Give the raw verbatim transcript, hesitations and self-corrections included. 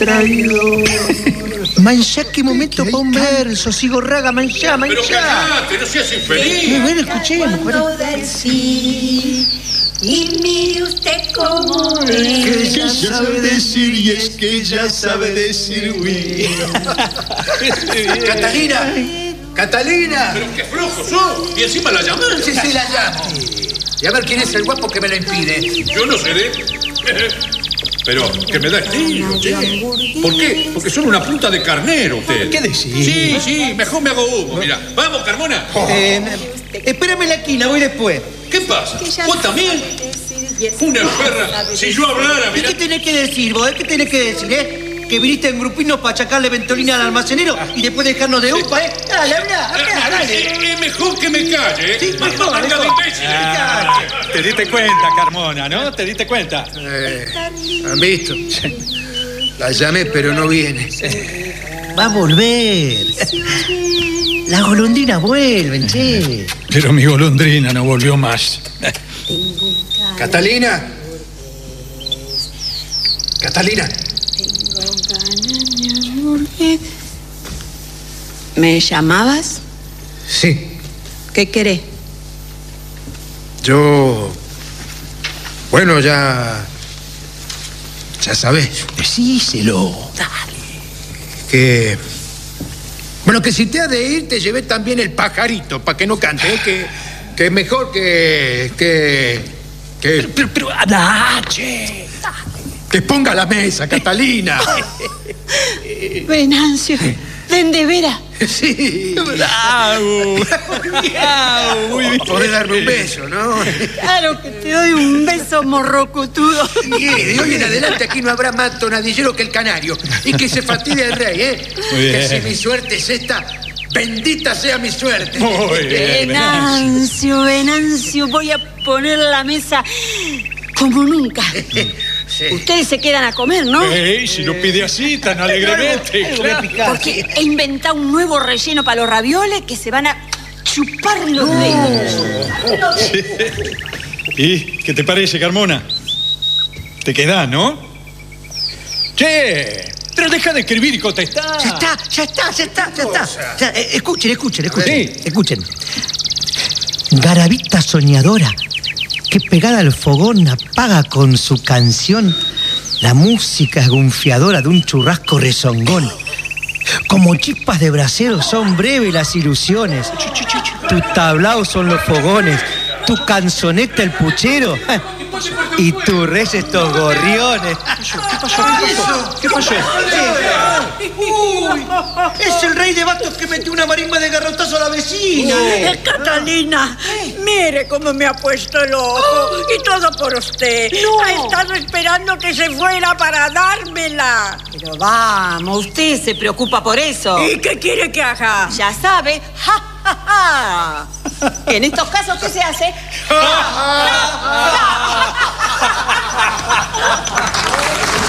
traidor. Manchá, qué momento para un verso, Sigorraga, manchá, manchá. Pero callate, no seas infeliz. Bueno, escuchemos. Sí, y mire usted cómo Que es. ella sabe decir y es que ella sabe decir oui. Catalina, Catalina. Pero qué flojo sos. Y encima la llamás. Sí, sí, la llamo. Y a ver quién es el guapo que me lo impide. Yo no seré. Pero que me da estilo, che. ¿Por qué? Porque son una punta de carnero usted. ¿Qué decís? Sí, sí, mejor me hago humo, mira. Vamos, Carmona. Eh, espérame en la esquina, voy después. ¿Qué pasa? ¿Vos también? Una perra. Si yo hablara, ¿Y mira. qué tenés que decir vos? ¿Qué tenés que decir, eh? Que viniste en grupino para achacarle ventolina al almacenero y después dejarnos de upa, ¿eh? Dale, habla, habla, dale. Es mejor que me calle, ¿eh? Sí, Más mejor, manga de mejor. imbéciles. Ah, te diste cuenta, Carmona, ¿no? Te diste cuenta. Eh, ¿Han visto? La llamé, pero no viene. Va a volver. Las golondrinas vuelven, che. Pero mi golondrina no volvió más. Catalina. Catalina. ¿Me llamabas? Sí, ¿Qué querés? yo... Bueno, ya... Ya sabés Decíselo. que... Bueno, que si te has de ir, te llevé también el pajarito, para que no cante, ¿eh? Que, que es mejor que... que... que... Pero, pero, anda, che. que ponga la mesa, Catalina. Venancio, ven de veras. Sí. ¡Bravo! ¡Bravo! Muy bien. Podés darme un beso, ¿no? Claro que te doy un beso morrocotudo. Y de hoy en adelante aquí no habrá más tonadillero que el canario. Y que se fastidie el rey, ¿eh? Muy bien. Que si mi suerte es esta, bendita sea mi suerte. Muy bien. Venancio, Venancio, voy a poner la mesa como nunca. Sí. Ustedes se quedan a comer, ¿no? Ey, si lo pide así, tan alegremente, Algo voy a claro. picar. Porque he inventado un nuevo relleno para los ravioles que se van a chupar los dedos. ¿Y qué te parece, Carmona? Te queda, ¿no? Che, pero deja de escribir y contestar. Ya está, ya está, ya está, ya está. Ya, eh, escuchen, escuchen, escuchen. Sí. Escuchen. Garabita soñadora que pegada al fogón apaga con su canción la música esgunfiadora de un churrasco rezongón. Como chispas de brasero son breves las ilusiones. Tu tablao son los fogones, tu canzoneta el puchero y tu reyes estos gorriones. ¿Qué pasó? ¿Qué pasó? ¡Uy! Es el rey de bastos que metió una marimba de garrotazo a la vecina. Eh, Catalina, mire cómo me ha puesto el ojo. Y todo por usted. Ha estado esperando que se fuera para dármela. Pero vamos, usted se preocupa por eso. ¿Y qué quiere que haga? Ya sabe. Ja, ja, ja. En estos casos, ¿qué se hace? Ja, ja, ja.